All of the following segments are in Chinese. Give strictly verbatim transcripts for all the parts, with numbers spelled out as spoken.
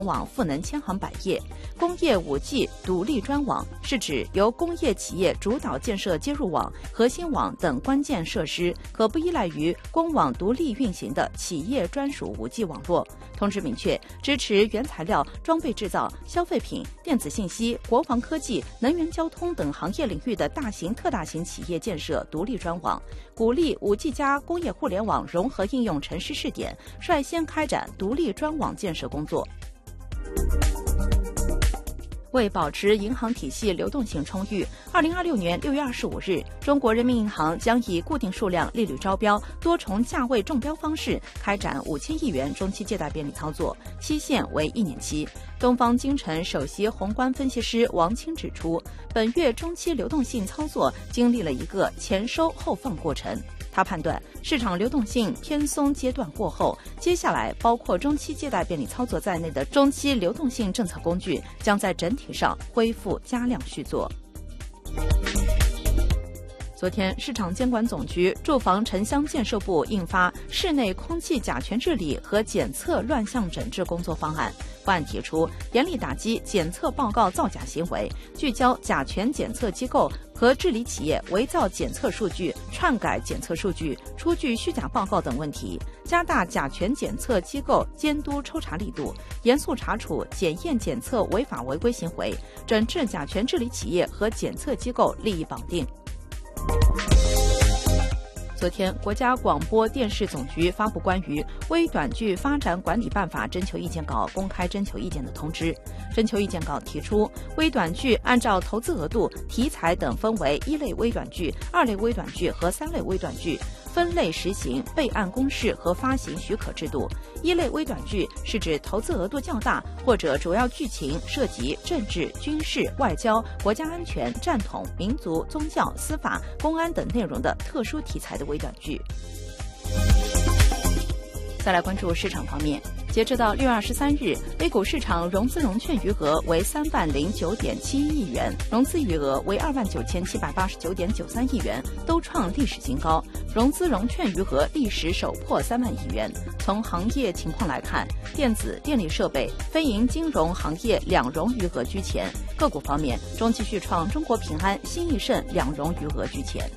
网赋能千行百业。工业 五 G 独立专网是指由工业企业主导建设接入网、核心网等关键设施，可不依赖于公网独立运行的企业专属 五 G 网络。通知明确，支持原材料、装备制造、消费品、电子信息、国防科技、能源交通等行业领域的大型、特大型企业建设独立专网，鼓励 五 G 加工业互联网融合应用城市试点，率先开展独立专网建设工作。为保持银行体系流动性充裕，二零二六年六月二十五日，中国人民银行将以固定数量利率招标、多重价位中标方式开展五千亿元中期借贷便利操作，期限为一年期。东方金城首席宏观分析师王清指出，本月中期流动性操作经历了一个前收后放过程。他判断，市场流动性偏松阶段过后，接下来包括中期借贷便利操作在内的中期流动性政策工具将在整体上恢复加量续作。昨天，市场监管总局住房城乡建设部印发《室内空气甲醛治理和检测乱象整治工作方案》，方案提出严厉打击检测报告造假行为，聚焦甲醛检测机构和治理企业伪造检测数据、篡改检测数据、出具虚假报告等问题，加大甲醛检测机构监督抽查力度，严肃查处检验检测违法违规行为，整治甲醛治理企业和检测机构利益绑定。昨天，国家广播电视总局发布关于微短剧发展管理办法征求意见稿公开征求意见的通知。征求意见稿提出，微短剧按照投资额度、题材等分为一类微短剧、二类微短剧和三类微短剧，分类实行备案公示和发行许可制度。一类微短剧是指投资额度较大，或者主要剧情涉及政治、军事、外交、国家安全、战统、民族、宗教、司法、公安等内容的特殊题材的微短剧。再来关注市场方面，截至到六月二十三日， A 股市场融资融券余额为三万零九点七一亿元，融资余额为二万九千七百八十九点九三亿元，都创历史新高，融资融券余额历史首破三万亿元。从行业情况来看，电子、电力设备、非银金融行业两融余额居前。个股方面，中继续创中国平安、新易盛两融余额居前。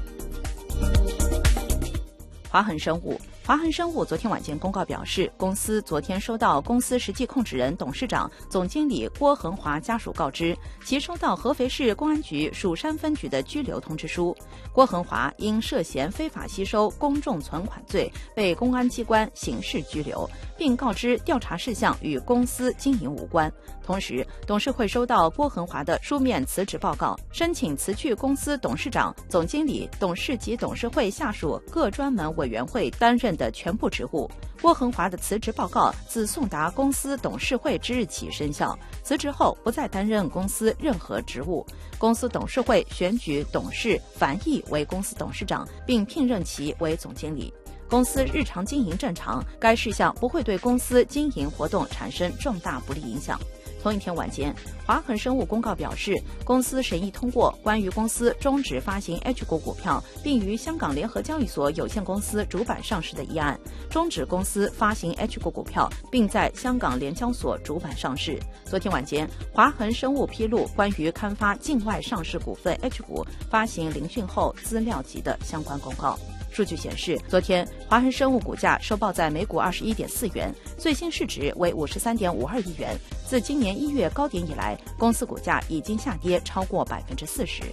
华恒生物华恒生物昨天晚间公告表示，公司昨天收到公司实际控制人、董事长、总经理郭恒华家属告知，其收到合肥市公安局蜀山分局的拘留通知书。郭恒华因涉嫌非法吸收公众存款罪，被公安机关刑事拘留，并告知调查事项与公司经营无关。同时，董事会收到郭恒华的书面辞职报告，申请辞去公司董事长、总经理、董事及董事会下属各专门委员会担任的全部职务。郭恒华的辞职报告自送达公司董事会之日起生效，辞职后不再担任公司任何职务。公司董事会选举董事樊毅为公司董事长，并聘任其为总经理。公司日常经营正常，该事项不会对公司经营活动产生重大不利影响。同一天晚间，华恒生物公告表示，公司审议通过关于公司终止发行 H 股股票，并于香港联合交易所有限公司主板上市的议案，终止公司发行 H 股股票，并在香港联交所主板上市。昨天晚间，华恒生物披露关于刊发境外上市股份 H 股发行聆讯后资料集的相关公告。数据显示，昨天华恒生物股价收报在每股二十一点四元，最新市值为五十三点五二亿元。自今年一月高点以来，公司股价已经下跌超过百分之四十。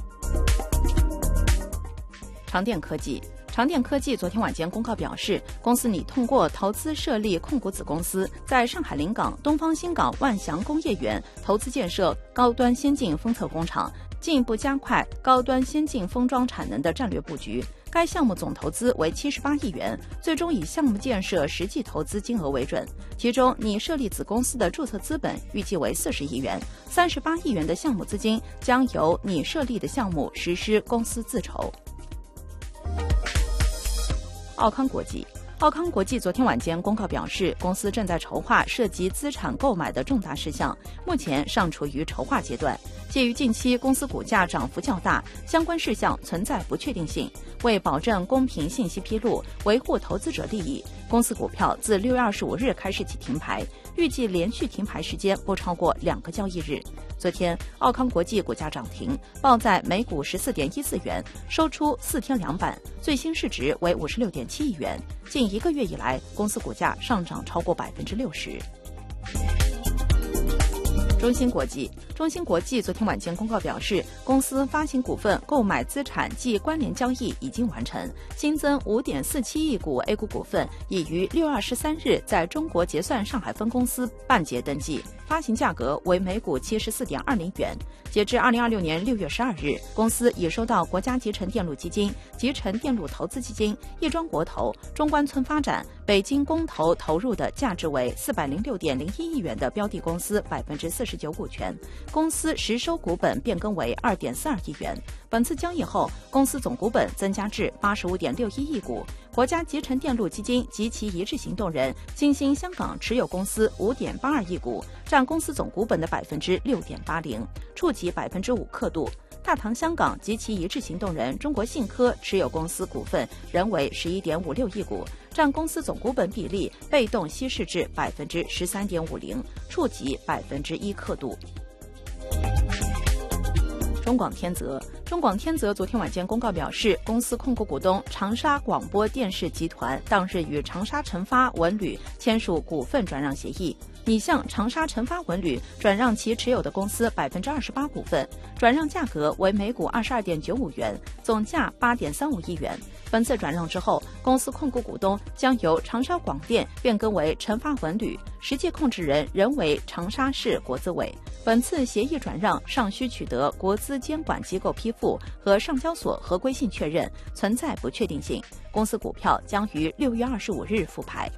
长电科技。长电科技昨天晚间公告表示，公司拟通过投资设立控股子公司，在上海临港、东方新港、万祥工业园投资建设高端先进封测工厂，进一步加快高端先进封装产能的战略布局。该项目总投资为七十八亿元，最终以项目建设实际投资金额为准。其中，拟设立子公司的注册资本预计为四十亿元，三十八亿元的项目资金将由拟设立的项目实施公司自筹。奥康国际。奥康国际昨天晚间公告表示，公司正在筹划涉及资产购买的重大事项，目前尚处于筹划阶段。鉴于近期公司股价涨幅较大，相关事项存在不确定性，为保证公平信息披露，维护投资者利益， 公司股票自六月二十五日开始起停牌，预计连续停牌时间不超过两个交易日。昨天，奥康国际股价涨停，报在每股十四点一四元，收出四天两板，最新市值为五十六点七亿元。近一个月以来，公司股价上涨超过百分之六十。中芯国际，中芯国际昨天晚间公告表示，公司发行股份购买资产及关联交易已经完成，新增 五点四七亿股 A 股股份已于六月二十三日在中国结算上海分公司办结登记，发行价格为每股 七十四点二零元。截至二零二六年六月十二日，公司已收到国家集成电路基金、集成电路投资基金、亦庄国投、中关村发展、北京公投投入的价值为四百零六点零一亿元的标的公司百分之四十九股权，公司实收股本变更为二点四二亿元。本次交易后，公司总股本增加至八十五点六一亿股。国家集成电路基金及其一致行动人新兴香港持有公司五点八二亿股，占公司总股本的百分之六点八零，触及百分之五刻度。大唐香港及其一致行动人中国信科持有公司股份仍为十一点五六亿股，占公司总股本比例被动稀释至百分之十三点五零，触及百分之一刻度。中广天泽，中广天泽昨天晚间公告表示，公司控股股东长沙广播电视集团当日与长沙晨发文旅签署股份转让协议，拟向长沙晨发文旅转让其持有的公司百分之二十八股份，转让价格为每股二十二点九五元，总价八点三五亿元。本次转让之后，公司控股股东将由长沙广电变更为晨发文旅，实际控制人仍为长沙市国资委。本次协议转让尚需取得国资监管机构批复和上交所合规性确认，存在不确定性。公司股票将于六月二十五日复牌。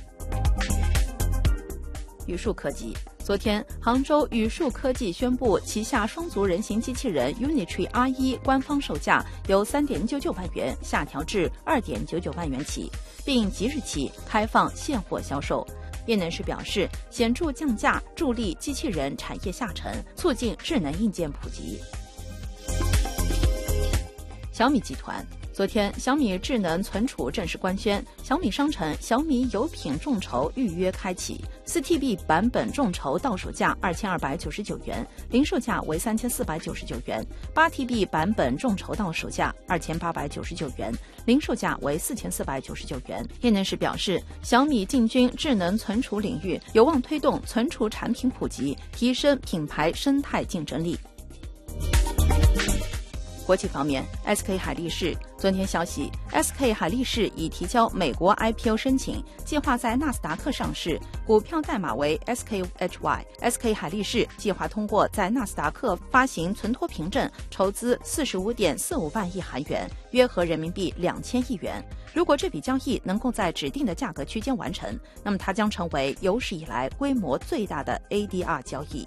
宇树科技，昨天，杭州宇树科技宣布，旗下双足人形机器人 Unitree R 一官方售价由三点九九万元下调至二点九九万元起，并即日起开放现货销售。业内人士表示，显著降价助力机器人产业下沉，促进智能硬件普及。小米集团，昨天，小米智能存储正式官宣，小米商城小米有品众筹预约开启， 四 T B 版本众筹到手价二千二百九十九元，零售价为三千四百九十九元； 八 T B 版本众筹到手价二千八百九十九元，零售价为四千四百九十九元。业内人士表示，小米进军智能存储领域，有望推动存储产品普及，提升品牌生态竞争力。国际方面 ，S K 海力士昨天消息 ，S K 海力士已提交美国 I P O 申请，计划在纳斯达克上市，股票代码为 S K H Y。S K 海力士计划通过在纳斯达克发行存托凭证，筹资四十五点四五万亿韩元，约合人民币两千亿元。如果这笔交易能够在指定的价格区间完成，那么它将成为有史以来规模最大的 A D R 交易。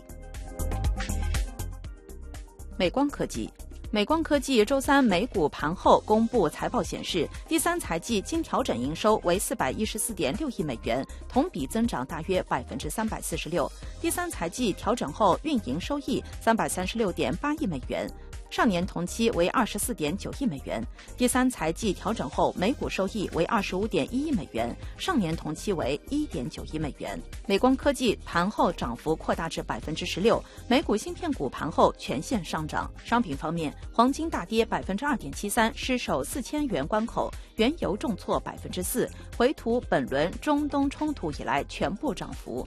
美光科技。美光科技周三美股盘后公布财报显示，第三财季经调整营收为四百一十四点六亿美元，同比增长大约百分之三百四十六。第三财季调整后运营收益三百三十六点八亿美元，上年同期为二十四点九亿美元。第三财季调整后每股收益为二十五点一亿美元，上年同期为一点九亿美元。美光科技盘后涨幅扩大至百分之十六，美股芯片股盘后全线上涨。商品方面，黄金大跌百分之二点七三，失守四千元关口；原油重挫百分之四，回吐本轮中东冲突以来全部涨幅。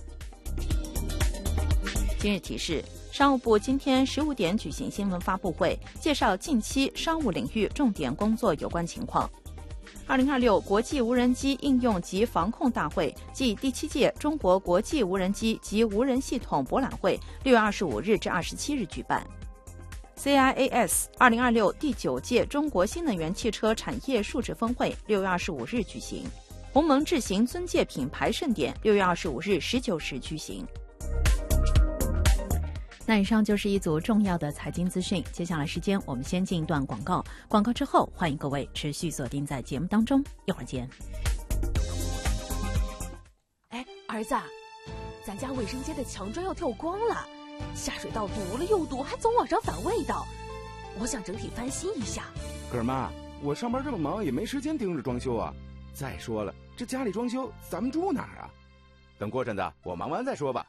今日提示。商务部今天十五点举行新闻发布会，介绍近期商务领域重点工作有关情况。二零二六国际无人机应用及防控大会暨第七届中国国际无人机及无人系统博览会六月二十五日至二十七日举办。C I A S 二零二六第九届中国新能源汽车产业数值峰会六月二十五日举行。鸿蒙智行尊界品牌盛典六月二十五日十九时举行。那以上就是一组重要的财经资讯，接下来时间我们先进一段广告，广告之后欢迎各位持续锁定在节目当中，一会儿见。 哎，儿子，咱家卫生间的墙砖要跳光了，下水道堵了又堵，还总往上反味道，我想整体翻新一下。 可是妈，我上班这么忙，也没时间盯着装修啊。再说了， 这家里装修，咱们住哪儿啊？ 等过阵子我忙完再说吧。